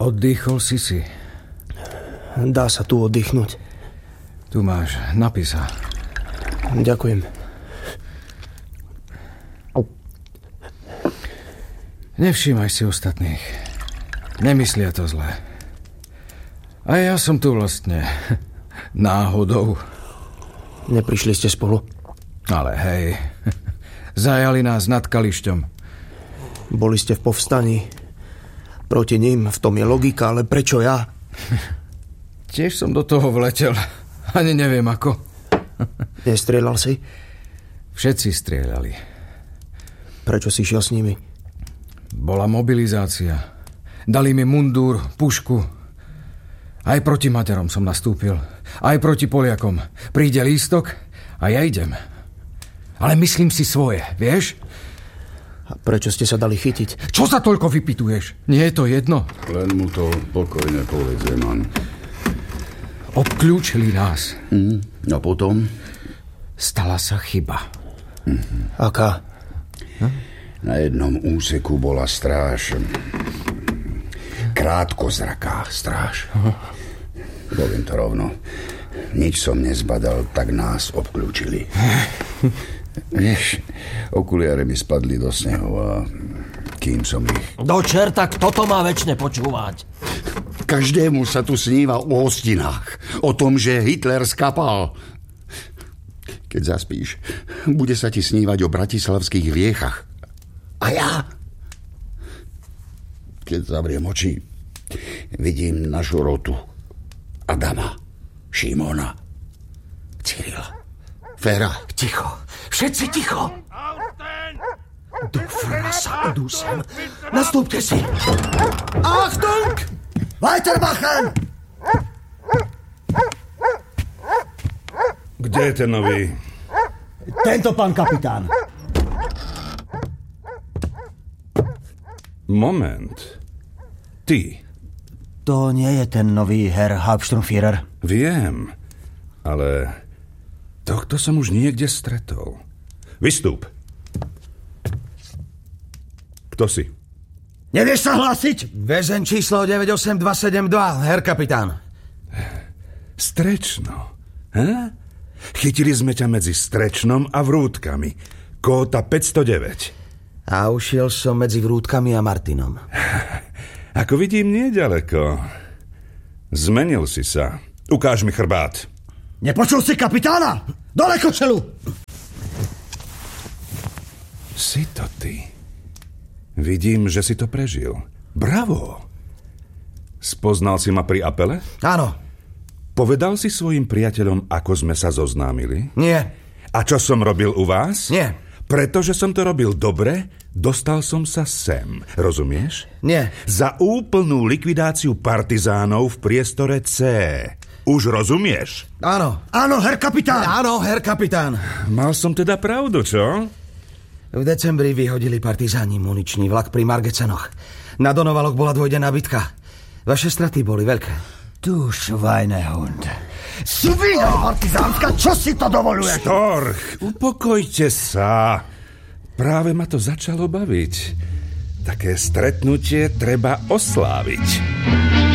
Oddychol si. Dá sa tu oddychnúť. Tu máš, napísa. Ďakujem. Nevšímaj si ostatných. Nemyslia to zle. A ja som tu vlastne náhodou. Neprišli ste spolu? Ale hej, zajali nás nad Kališťom. Boli ste v povstaní. Proti ním, v tom je logika, ale prečo ja? Tiež som do toho vletel. Ani neviem ako. Nestrieľal si? Všetci strieľali. Prečo si šiel s nimi? Bola mobilizácia. Dali mi mundúr, pušku. Aj proti Maďarom som nastúpil. Aj proti Poliakom. Príde lístok a ja idem. Ale myslím si svoje, vieš? A prečo ste sa dali chytiť? Čo sa toľko vypituješ? Nie je to jedno? Len mu to pokojne povedz, Zeman. Obklúčili nás. A potom? Stala sa chyba. Aká? Na jednom úseku bola stráž. Krátkozraká stráž. Poviem to rovno. Nič som nezbadal, tak nás obklúčili. Vieš, okuliare mi spadli do snehu a kým som ich... Do čerta, kto to má večne počúvať? Každému sa tu sníva o hostinách. O tom, že Hitler skapal. Keď zaspíš, bude sa ti snívať o bratislavských riechach. A ja? Keď zavriem oči, vidím našu rotu. Adama, Šimona, Cyrila, Fera. Ticho, všetci ticho. Du Frasa, idú sem. Nastúpte si. Achtung! Weitermachen! Kde je ten nový? Tento, pán kapitán. Moment. Ty. To nie je ten nový Herr Hauptsturmführer. Viem, ale tohto som už niekde stretol. Vystúp. Kto si? Nevieš sa hlásiť? Väzeň číslo 98272, Herr kapitán. Strečno. Chytili sme ťa medzi Strečnom a Vrútkami. Kóta 509. A ušiel som medzi Vrútkami a Martinom. Ako vidím, nieďaleko. Zmenil si sa. Ukáž mi chrbát. Nepočul si kapitána? Dole košelu! Si to ty. Vidím, že si to prežil. Bravo! Spoznal si ma pri apele? Áno. Povedal si svojim priateľom, ako sme sa zoznámili? Nie. A čo som robil u vás? Nie. Pretože som to robil dobre, dostal som sa sem. Rozumieš? Nie. Za úplnú likvidáciu partizánov v priestore C. Už rozumieš? Áno. Áno, Herr kapitán. Áno, Herr kapitán. Mal som teda pravdu, čo? V decembri vyhodili partizáni muničný vlak pri Margecenoch. Na Donovaloch bola dvojdenná bitka. Vaše straty boli veľké. Du Schweinehund. Svíňa partizánska, čo si to dovoluješ? Storch, upokojte sa. Práve ma to začalo baviť. Také stretnutie treba osláviť.